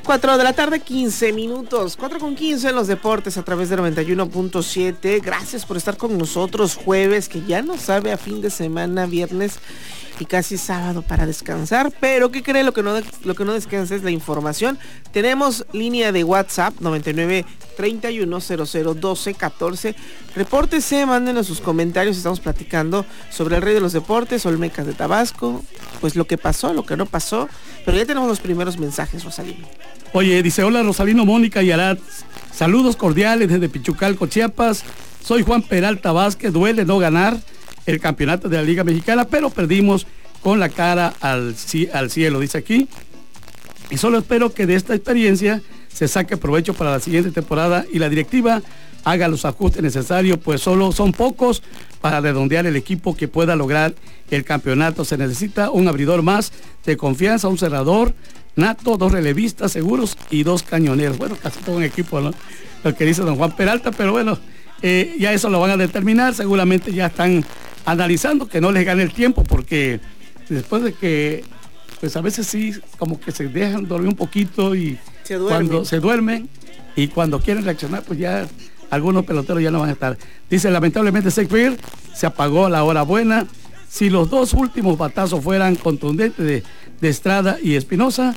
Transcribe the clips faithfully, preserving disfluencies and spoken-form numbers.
cuatro de la tarde, quince minutos. cuatro con quince en los deportes a través de noventa y uno punto siete. Gracias por estar con nosotros jueves, que ya no sabe a fin de semana, viernes y casi sábado para descansar. Pero ¿qué cree? Lo que no, lo que no descansa es la información. Tenemos línea de WhatsApp noventa y nueve, treinta y uno, cero cero, doce, catorce. Repórtese, mándenos sus comentarios. Estamos platicando sobre el rey de los deportes, Olmecas de Tabasco. Pues lo que pasó, lo que no pasó. Pero ya tenemos los primeros mensajes, Rosalino. Oye, dice, hola Rosalino, Mónica y Arad. Saludos cordiales desde Pichucalco, Chiapas. Soy Juan Peralta Vázquez. Duele no ganar el campeonato de la Liga Mexicana, pero perdimos con la cara al, al cielo, dice aquí. Y solo espero que de esta experiencia se saque provecho para la siguiente temporada y la directiva haga los ajustes necesarios, pues solo son pocos para redondear el equipo que pueda lograr el campeonato. Se necesita un abridor más de confianza, un cerrador nato, dos relevistas seguros y dos cañoneros. Bueno, casi todo un equipo, ¿no? Lo que dice don Juan Peralta, pero bueno, eh, ya eso lo van a determinar. Seguramente ya están analizando que no les gane el tiempo, porque después de que, pues a veces sí, como que se dejan dormir un poquito y se duermen. Cuando se duermen y cuando quieren reaccionar, pues ya algunos peloteros ya no van a estar. Dice, lamentablemente Shakespeare se apagó a la hora buena. Si los dos últimos batazos fueran contundentes de, de Estrada y Espinosa,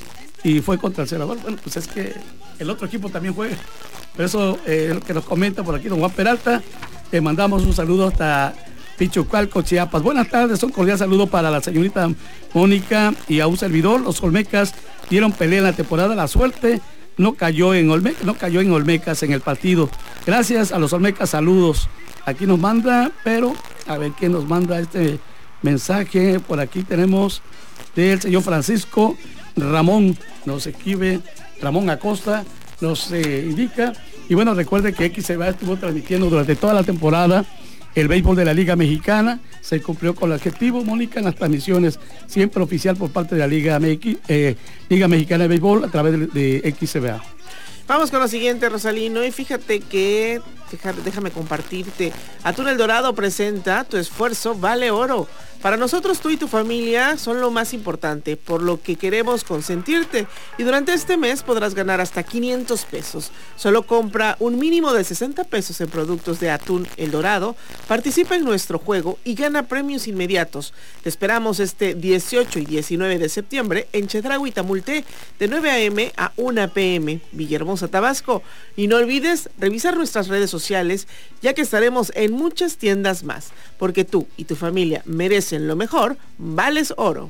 y fue contra el cerrador, bueno, pues es que el otro equipo también juega. Por eso eh, es lo que nos comenta por aquí don Juan Peralta. Le mandamos un saludo hasta Pichucalco, Chiapas. Buenas tardes, un cordial saludo para la señorita Mónica y a un servidor. Los Olmecas dieron pelea en la temporada, la suerte no cayó en Olmecas, no cayó en Olmecas en el partido. Gracias a los Olmecas, saludos. Aquí nos manda, pero a ver quién nos manda este mensaje. Por aquí tenemos del señor Francisco Ramón, nos escribe Ramón Acosta, nos eh, indica. Y bueno, recuerde que X C B A estuvo transmitiendo durante toda la temporada el béisbol de la Liga Mexicana. Se cumplió con el objetivo, Mónica, en las transmisiones siempre oficial por parte de la Liga, eh, Liga Mexicana de Béisbol a través de, de X C B A. Vamos con lo siguiente, Rosalino, y fíjate que, fíjate, déjame compartirte. Atún El Dorado presenta Tu esfuerzo vale oro. Para nosotros, tú y tu familia son lo más importante, por lo que queremos consentirte. Y durante este mes podrás ganar hasta quinientos pesos. Solo compra un mínimo de sesenta pesos en productos de Atún El Dorado, participa en nuestro juego y gana premios inmediatos. Te esperamos este dieciocho y diecinueve de septiembre en Chedraui, Tamulte, de nueve a eme a una pe eme, Villahermosa, Tabasco. Y no olvides revisar nuestras redes sociales, ya que estaremos en muchas tiendas más, porque tú y tu familia merecen lo mejor, vales oro.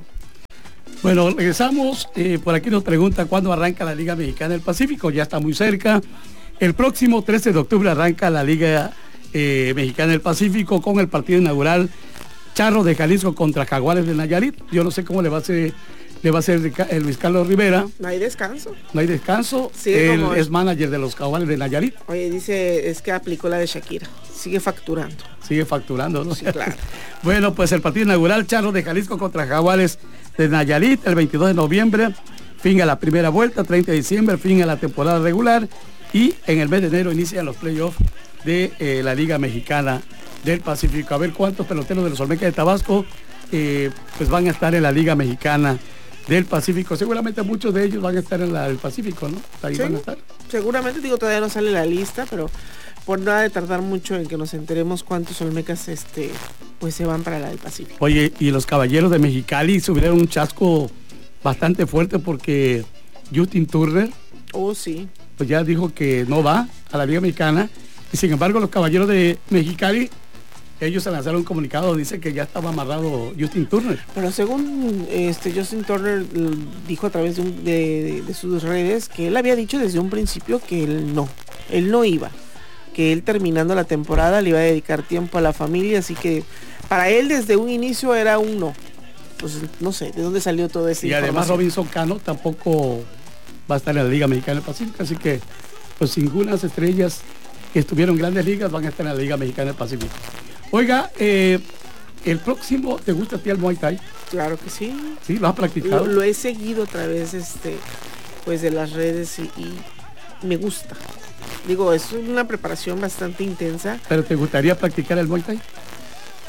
Bueno, regresamos. Eh, por aquí nos pregunta cuándo arranca la Liga Mexicana del Pacífico. Ya está muy cerca. El próximo trece de octubre arranca la Liga eh, Mexicana del Pacífico con el partido inaugural Charros de Jalisco contra Jaguares de Nayarit. Yo no sé cómo le va a hacer, le va a hacer el Luis Carlos Rivera. No hay descanso. No hay descanso. Sí, Él como es manager de los Jaguares de Nayarit. Oye, dice, es que aplicó la de Shakira. Sigue facturando. Sigue facturando, ¿no? Sí, claro. Bueno, pues el partido inaugural, Charros de Jalisco contra Jaguares de Nayarit, el veintidós de noviembre, fin a la primera vuelta, treinta de diciembre, fin a la temporada regular, y en el mes de enero inician los playoffs de eh, la Liga Mexicana del Pacífico. A ver cuántos peloteros de los Olmecas de Tabasco eh, pues van a estar en la Liga Mexicana del Pacífico. Seguramente muchos de ellos van a estar en la del Pacífico, ¿no? Ahí Sí, van a estar. Seguramente, digo, todavía no sale la lista, pero por nada de tardar mucho en que nos enteremos cuántos Olmecas este, pues se van para la del Pacífico. Oye, y los Caballeros de Mexicali subieron un chasco bastante fuerte porque Justin Turner, Oh, sí. pues ya dijo que no va a la Liga Mexicana, y sin embargo los Caballeros de Mexicali, ellos se lanzaron un comunicado, dice que ya estaba amarrado Justin Turner. Pero según este Justin Turner dijo a través de, un, de, de sus redes que él había dicho desde un principio que él no, él no iba, que él terminando la temporada le iba a dedicar tiempo a la familia, así que para él desde un inicio era un no. Pues no sé, ¿de dónde salió todo eso? Y además Robinson Cano tampoco va a estar en la Liga Mexicana del Pacífico, así que pues ningunas estrellas que estuvieron en grandes ligas van a estar en la Liga Mexicana del Pacífico. Oiga, eh, el próximo, ¿te gusta a ti el Muay Thai? Claro que sí. Sí, ¿lo has practicado? Lo, lo he seguido a través este, pues de las redes y, y me gusta. Digo, es una preparación bastante intensa. ¿Pero te gustaría practicar el Muay Thai?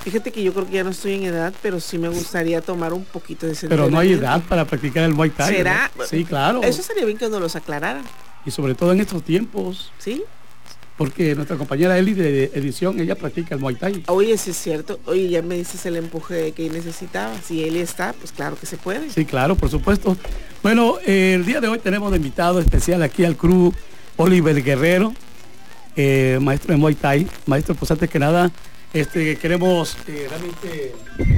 Fíjate que yo creo que ya no estoy en edad, pero sí me gustaría tomar un poquito de ese Pero no hay edad para practicar el Muay Thai. ¿Será? ¿No? Sí, claro. Eso sería bien que nos los aclararan. Y sobre todo en estos tiempos. ¿Sí? Porque nuestra compañera Eli de edición, ella practica el Muay Thai. Oye, sí es cierto. Oye, ya me dices el empuje que necesitaba. Si Eli está, pues claro que se puede. Sí, claro, por supuesto. Bueno, eh, el día de hoy tenemos de invitado especial aquí al crew Oliver Guerrero, eh, maestro de Muay Thai. Maestro, pues antes que nada, este, queremos eh, realmente,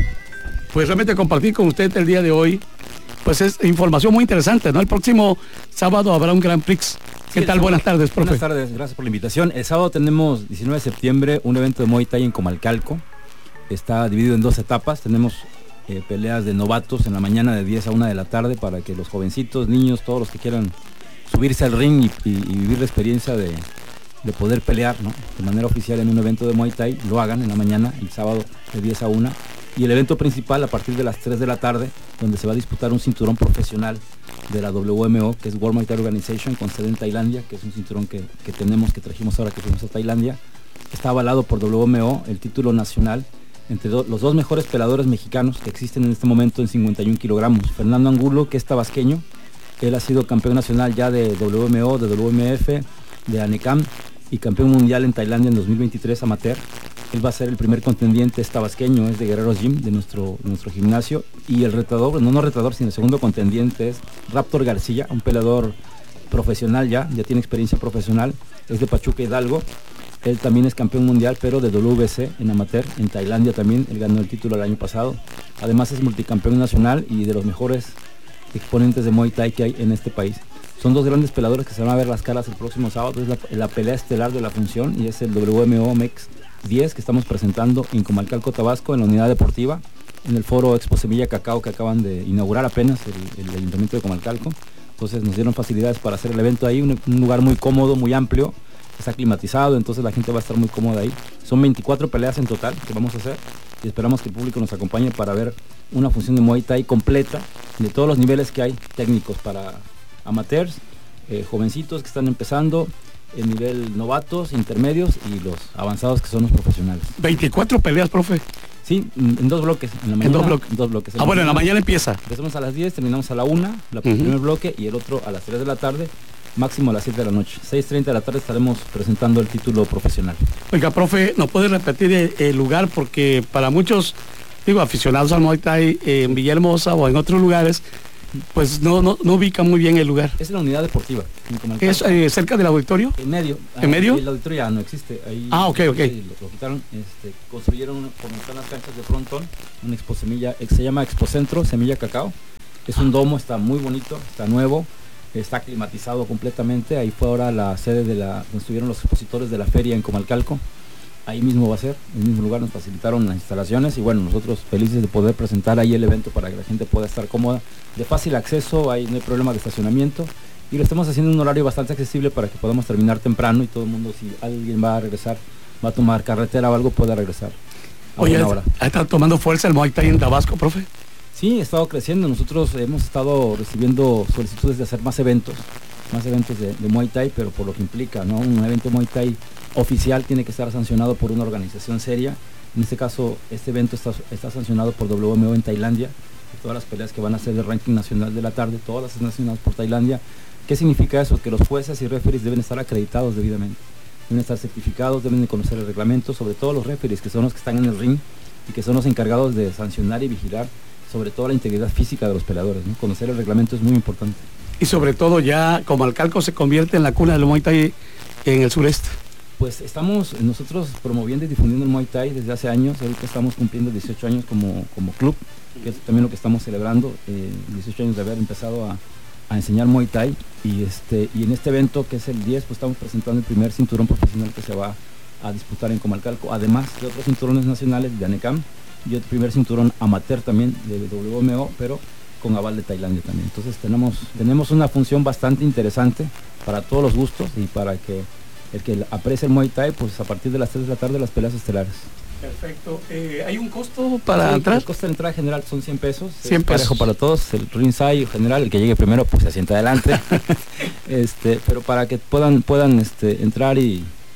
pues realmente compartir con usted el día de hoy, pues es información muy interesante, ¿no? El próximo sábado habrá un Grand Prix. ¿Qué sí, tal? Buenas tardes, profe. Buenas tardes, gracias por la invitación. El sábado tenemos diecinueve de septiembre un evento de Muay Thai en Comalcalco. Está dividido en dos etapas. Tenemos eh, peleas de novatos en la mañana de diez a una de la tarde para que los jovencitos, niños, todos los que quieran subirse al ring y, y, y vivir la experiencia de, de poder pelear, ¿no?, de manera oficial en un evento de Muay Thai, lo hagan en la mañana, el sábado de diez a una. Y el evento principal a partir de las tres de la tarde, donde se va a disputar un cinturón profesional de la W M O, que es World Muay Thai Organization, con sede en Tailandia, que es un cinturón que, que tenemos, que trajimos ahora que fuimos a Tailandia. Está avalado por W M O, el título nacional, entre do, los dos mejores peleadores mexicanos que existen en este momento en cincuenta y un kilogramos. Fernando Angulo, que es tabasqueño, él ha sido campeón nacional ya de W M O, de W M F, de ANECAM y campeón mundial en Tailandia en dos mil veintitrés amateur. Él va a ser el primer contendiente, es tabasqueño, es de Guerrero Gym, de nuestro, nuestro gimnasio. Y el retador, no no retador, sino el segundo contendiente es Raptor García, un peleador profesional ya, ya tiene experiencia profesional, es de Pachuca Hidalgo. Él también es campeón mundial, pero de W B C en amateur, en Tailandia también. Él ganó el título el año pasado. Además es multicampeón nacional y de los mejores exponentes de Muay Thai que hay en este país. Son dos grandes peleadores que se van a ver las caras el próximo sábado. Es la, la pelea estelar de la función y es el W M O M E X diez que estamos presentando en Comalcalco, Tabasco, en la unidad deportiva, en el foro Expo Semilla Cacao que acaban de inaugurar apenas el, el Ayuntamiento de Comalcalco. Entonces nos dieron facilidades para hacer el evento ahí, un, un lugar muy cómodo, muy amplio, está climatizado, entonces la gente va a estar muy cómoda ahí. Son veinticuatro peleas en total que vamos a hacer y esperamos que el público nos acompañe para ver una función de Muay Thai completa, de todos los niveles que hay, técnicos para amateurs, eh, jovencitos que están empezando, el nivel novatos, intermedios y los avanzados que son los profesionales. veinticuatro peleas, profe. Sí, en dos bloques. En, la mañana, en dos bloques. En dos bloques. Ah, bueno, en la mañana empieza. Empezamos a las diez, terminamos a la una, la, uh-huh. el primer bloque, y el otro a las tres de la tarde, máximo a las siete de la noche. seis treinta de la tarde estaremos presentando el título profesional. Oiga, profe, ¿nos puede repetir el, el lugar? Porque para muchos, digo, aficionados al Muay Thai eh, en Villahermosa o en otros lugares, pues no, no, no ubican muy bien el lugar. Es la unidad deportiva. ¿Es eh, cerca del auditorio? En medio. ¿En ah, medio? El auditorio ya no existe. Ahí, ah, ok, ok. Sí, lo, lo quitaron, este, construyeron, comenzaron las canchas de frontón, una expo semilla, se llama Expo Centro, Semilla Cacao. Es un domo, está muy bonito, está nuevo, está climatizado completamente. Ahí fue ahora la sede de la, donde estuvieron los expositores de la feria en Comalcalco. Ahí mismo va a ser, en el mismo lugar nos facilitaron las instalaciones y bueno, nosotros felices de poder presentar ahí el evento para que la gente pueda estar cómoda, de fácil acceso, ahí no hay problema de estacionamiento y lo estamos haciendo en un horario bastante accesible para que podamos terminar temprano y todo el mundo, si alguien va a regresar, va a tomar carretera o algo, pueda regresar. Oye, ¿ha estado tomando fuerza el Muay Thai en Tabasco, profe? Sí, ha estado creciendo, nosotros hemos estado recibiendo solicitudes de hacer más eventos, más eventos de, de Muay Thai, pero por lo que implica, ¿no? Un evento Muay Thai oficial tiene que estar sancionado por una organización seria. En este caso, este evento está, está sancionado por W M O en Tailandia. Todas las peleas que van a ser del ranking nacional de la tarde, todas las nacionales por Tailandia. ¿Qué significa eso? Que los jueces y referees deben estar acreditados debidamente, deben estar certificados, deben de conocer el reglamento, sobre todo los referees, que son los que están en el ring y que son los encargados de sancionar y vigilar sobre todo la integridad física de los peleadores, ¿no? Conocer el reglamento es muy importante. Y sobre todo ya Comalcalco se convierte en la cuna del Muay Thai en el sureste. Pues estamos nosotros promoviendo y difundiendo el Muay Thai desde hace años. Ahorita estamos cumpliendo dieciocho años como, como club, que es también lo que estamos celebrando, eh, dieciocho años de haber empezado a, a enseñar Muay Thai. Y, este, y en este evento, que es el diez, pues estamos presentando el primer cinturón profesional que se va a disputar en Comalcalco, además de otros cinturones nacionales de ANECAM y otro primer cinturón amateur también de W M O, pero con aval de Tailandia también. Entonces tenemos, tenemos una función bastante interesante para todos los gustos y para que el que aprecie el Muay Thai, pues a partir de las tres de la tarde las peleas estelares. Perfecto. Eh, ¿Hay un costo para sí, entrar? El costo de entrada general son cien pesos. cien pesos. Parejo para todos. El ringside general, el que llegue primero, pues se sienta adelante. este, pero para que puedan, puedan este, entrar y,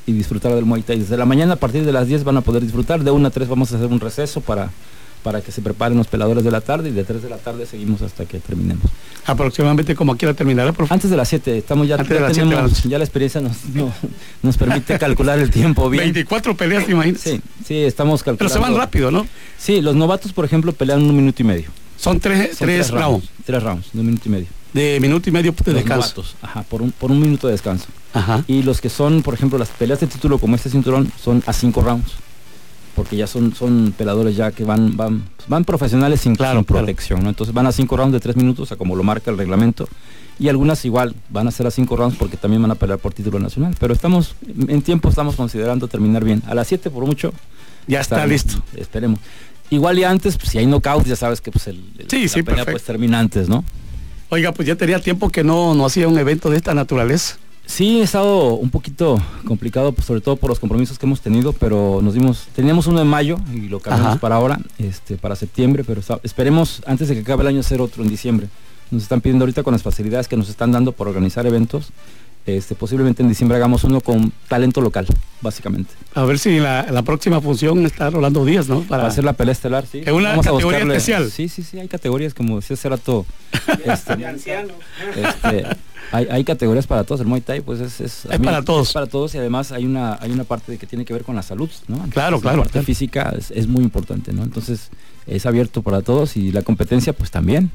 y disfrutar del Muay Thai. Desde la mañana a partir de las diez van a poder disfrutar, de una a tres vamos a hacer un receso para, para que se preparen los peladores de la tarde, y de tres de la tarde seguimos hasta que terminemos. Aproximadamente como quiera terminar, profe. Antes de las siete, estamos ya, ya las tenemos, siete ya la experiencia nos, no, nos permite calcular el tiempo bien. veinticuatro peleas, ¿te imaginas? Sí, sí, estamos calculando. Pero se van rápido, ¿no? Sí, los novatos, por ejemplo, pelean un minuto y medio. Son tres, Son tres, tres rounds. rounds. Tres rounds, de un minuto y medio. De minuto y medio de Los descanso. novatos, ajá, por un, por un minuto de descanso. Ajá. Y los que son, por ejemplo, las peleas de título como este cinturón son a cinco rounds. Porque ya son, son peladores ya que van, van, van profesionales sin, Claro, sin claro. protección, ¿no? Entonces van a cinco rounds de tres minutos, a como lo marca el reglamento. Y algunas igual van a ser a cinco rounds porque también van a pelear por título nacional. Pero estamos, en tiempo estamos considerando terminar bien. A las siete por mucho. Ya está listo. Esperemos. Igual y antes, pues si hay knockouts, ya sabes que pues el, el Sí, la sí, pelea perfecto. pues termina antes, ¿no? Oiga, pues ya tenía tiempo que no, no hacía un evento de esta naturaleza. Sí, ha estado un poquito complicado, pues, sobre todo por los compromisos que hemos tenido, pero nos dimos, teníamos uno en mayo y lo cambiamos Ajá. para ahora, este, para septiembre, pero está- esperemos antes de que acabe el año hacer otro en diciembre. Nos están pidiendo ahorita con las facilidades que nos están dando por organizar eventos, este, posiblemente en diciembre hagamos uno con talento local, básicamente. A ver si la, la próxima función está Rolando Díaz, ¿no? Para hacer la pelea estelar, sí. Es una Vamos a categoría buscarle- especial. Sí, sí, sí, hay categorías, como decía hace rato. este, este, hay, hay categorías para todos. El Muay Thai, pues es, es, a Es mí, para todos. es para todos, y además hay una, hay una parte de que tiene que ver con la salud, ¿no? Claro, La claro, parte claro. física es, es muy importante, ¿no? Entonces es abierto para todos, y la competencia, pues también.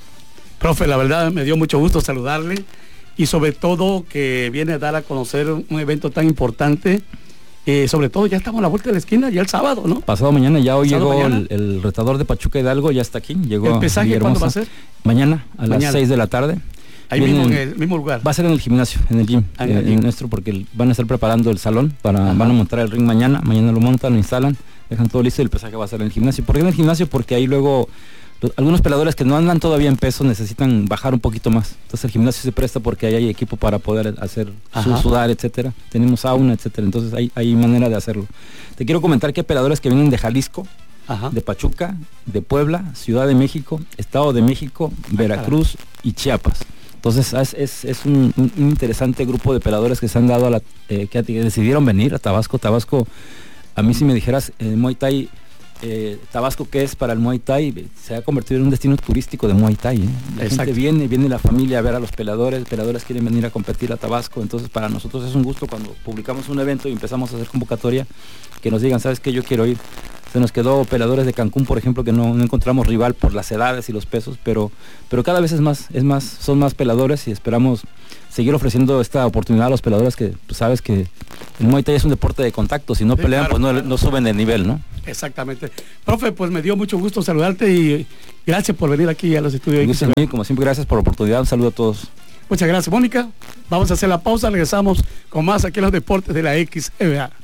Profe, la verdad me dio mucho gusto saludarle, y sobre todo que viene a dar a conocer un evento tan importante. Eh, sobre todo ya estamos a la vuelta de la esquina, ya el sábado, ¿no? Pasado mañana, ya hoy ¿Pasado llegó mañana? el, el retador de Pachuca Hidalgo, ya está aquí. Llegó ¿El pesaje Villahermosa. cuándo va a ser? Mañana, a Mañana. las seis de la tarde. Ahí Vienen- mismo, en el mismo lugar. Va a ser en el gimnasio, en el gym, Ah, en el eh, gym. nuestro, porque el- van a estar preparando el salón, para, Ajá. van a montar el ring mañana, mañana lo montan, lo instalan, dejan todo listo, y el pesaje va a ser en el gimnasio. ¿Por qué en el gimnasio? Porque ahí luego los- algunos peleadores que no andan todavía en peso necesitan bajar un poquito más. Entonces el gimnasio se presta porque ahí hay equipo para poder hacer su Ajá. sudar, etcétera. Tenemos sauna, etcétera. Entonces hay, hay manera de hacerlo. Te quiero comentar que hay peleadores que vienen de Jalisco, Ajá. de Pachuca, de Puebla, Ciudad de México, Estado de México, Veracruz y Chiapas. Entonces es, es, es un, un interesante grupo de peleadores que se han dado a la, eh, que decidieron venir a Tabasco. Tabasco, a mí si me dijeras, eh, Muay Thai, eh, Tabasco, ¿qué es para el Muay Thai? Se ha convertido en un destino turístico de Muay Thai, ¿eh? La Exacto. gente viene, viene la familia a ver a los peleadores, peleadores quieren venir a competir a Tabasco. Entonces para nosotros es un gusto cuando publicamos un evento y empezamos a hacer convocatoria, que nos digan, ¿sabes qué? Yo quiero ir. Se nos quedó peleadores de Cancún, por ejemplo, que no, no encontramos rival por las edades y los pesos, pero, pero cada vez es más, es más, son más peleadores, y esperamos seguir ofreciendo esta oportunidad a los peleadores, que pues, sabes que el Muay Thai es un deporte de contacto. Si no Sí, pelean, claro, pues no, claro. no suben de nivel, ¿no? Exactamente. Profe, pues me dio mucho gusto saludarte, y gracias por venir aquí a los estudios de Me gusta a X B A. mí, como siempre, gracias por la oportunidad. Un saludo a todos. Muchas gracias, Mónica. Vamos a hacer la pausa, regresamos con más aquí en los deportes de la X B A.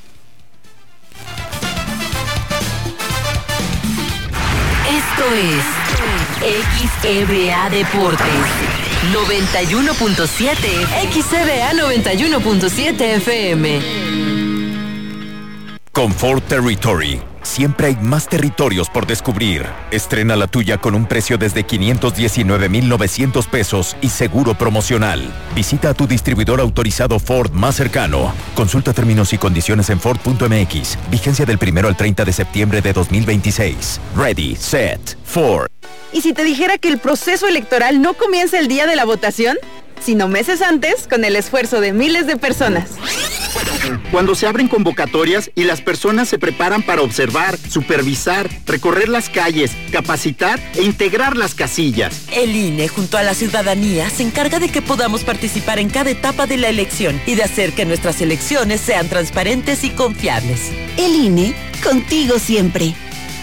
Esto es X E B A Deportes noventa y uno punto siete, X E B A noventa y uno punto siete F M. Confort Territory. Siempre hay más territorios por descubrir. Estrena la tuya con un precio desde quinientos diecinueve mil novecientos pesos y seguro promocional. Visita a tu distribuidor autorizado Ford más cercano. Consulta términos y condiciones en Ford punto M X. Vigencia del primero al treinta de septiembre de dos mil veintiséis. Ready, set, Ford. ¿Y si te dijera que el proceso electoral no comienza el día de la votación, sino meses antes, con el esfuerzo de miles de personas? Cuando se abren convocatorias y las personas se preparan para observar, supervisar, recorrer las calles, capacitar e integrar las casillas. El I N E, junto a la ciudadanía, se encarga de que podamos participar en cada etapa de la elección y de hacer que nuestras elecciones sean transparentes y confiables. El I N E, contigo siempre.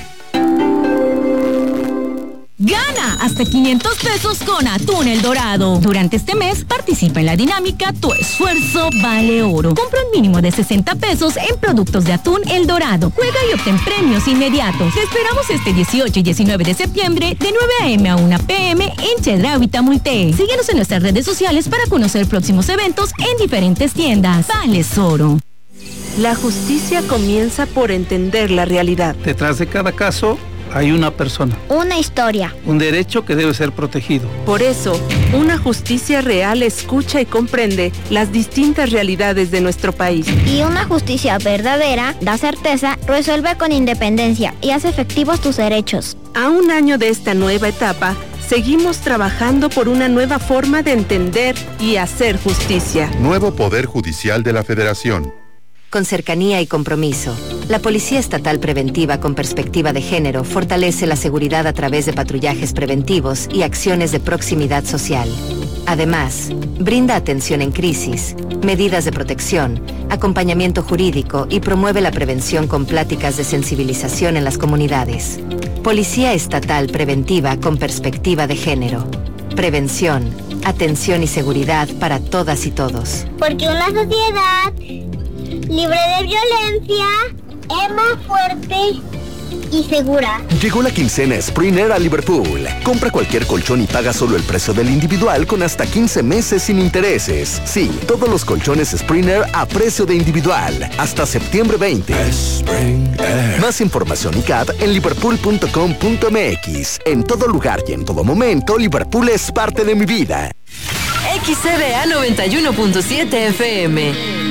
Gana hasta quinientos pesos con Atún El Dorado. Durante este mes participa en la dinámica Tu Esfuerzo Vale Oro. Compra un mínimo de sesenta pesos en productos de Atún El Dorado. Juega y obtén premios inmediatos. Te esperamos este dieciocho y diecinueve de septiembre de nueve a eme a una pe eme en Chedraui, Tamulté. Síguenos en nuestras redes sociales para conocer próximos eventos en diferentes tiendas. Vales Oro. La justicia comienza por entender la realidad. Detrás de cada caso Hay una persona. Una historia. Un derecho que debe ser protegido. Por eso, una justicia real escucha y comprende las distintas realidades de nuestro país. Y una justicia verdadera da certeza, resuelve con independencia y hace efectivos tus derechos. A un año de esta nueva etapa, seguimos trabajando por una nueva forma de entender y hacer justicia. Nuevo Poder Judicial de la Federación. Con cercanía y compromiso, la Policía Estatal Preventiva con Perspectiva de Género fortalece la seguridad a través de patrullajes preventivos y acciones de proximidad social. Además, brinda atención en crisis, medidas de protección, acompañamiento jurídico y promueve la prevención con pláticas de sensibilización en las comunidades. Policía Estatal Preventiva con Perspectiva de Género. Prevención, atención y seguridad para todas y todos. Porque una sociedad libre de violencia es más fuerte y segura. Llegó la quincena Springer a Liverpool. Compra cualquier colchón y paga solo el precio del individual con hasta quince meses sin intereses. Sí, todos los colchones Springer a precio de individual. Hasta septiembre veinte. Springer. Más información y C A D en liverpool punto com punto m x. En todo lugar y en todo momento, Liverpool es parte de mi vida. X C B A noventa y uno punto siete F M.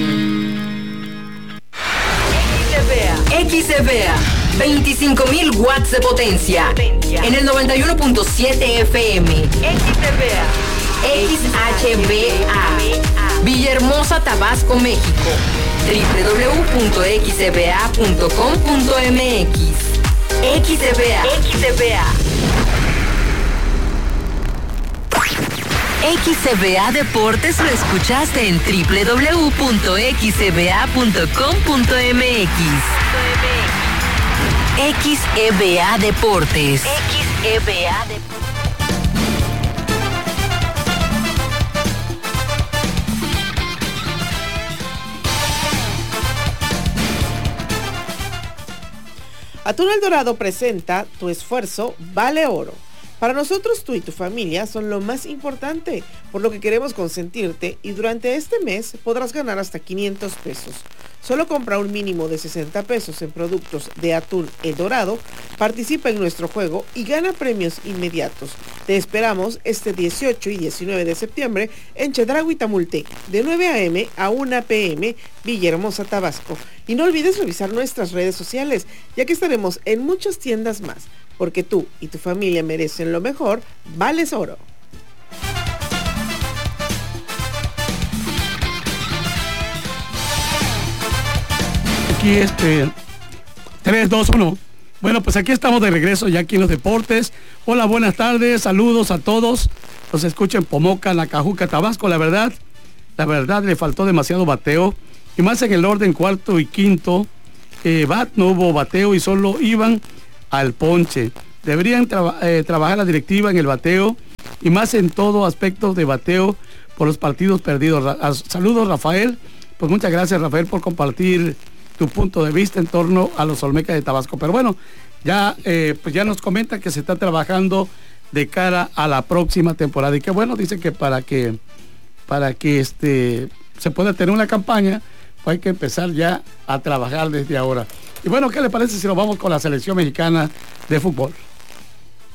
X C B A, veinticinco mil watts de potencia. En el noventa y uno punto siete F M. X C B A. X H B A. Villahermosa, Tabasco, México. doble u doble u doble u punto x c b a punto com punto m x. X C B A. X C B A. X C B A Deportes lo escuchaste en doble u doble u doble u punto x c b a punto com punto m x. X E B A Deportes. X E B A Deportes. Atún El Dorado presenta Tu esfuerzo vale oro. Para nosotros, tú y tu familia son lo más importante, por lo que queremos consentirte y durante este mes podrás ganar hasta quinientos pesos. Solo compra un mínimo de sesenta pesos en productos de Atún El Dorado, participa en nuestro juego y gana premios inmediatos. Te esperamos este dieciocho y diecinueve de septiembre en Chedraui Tamultec, de nueve a eme a una pe eme, Villahermosa, Tabasco. Y no olvides revisar nuestras redes sociales, ya que estaremos en muchas tiendas más. Porque tú y tu familia merecen lo mejor, vales oro. Aquí este tres, dos, uno. Bueno, pues aquí estamos de regreso ya aquí en los deportes. Hola, buenas tardes, saludos a todos. Nos escuchan Pomoca, Nacajuca, Tabasco. La verdad, la verdad le faltó demasiado bateo. Y más en el orden cuarto y quinto. Eh, bat, no hubo bateo y solo iban al ponche. Deberían traba, eh, trabajar la directiva en el bateo y más en todo aspecto de bateo por los partidos perdidos. Ra Saludos, Rafael. Pues muchas gracias, Rafael, por compartir tu punto de vista en torno a los Olmecas de Tabasco. Pero bueno, ya, eh, pues ya nos comenta que se está trabajando de cara a la próxima temporada. Y que bueno, dice que para que para que este se pueda tener una campaña, pues hay que empezar ya a trabajar desde ahora. Y bueno, ¿qué le parece si nos vamos con la selección mexicana de fútbol?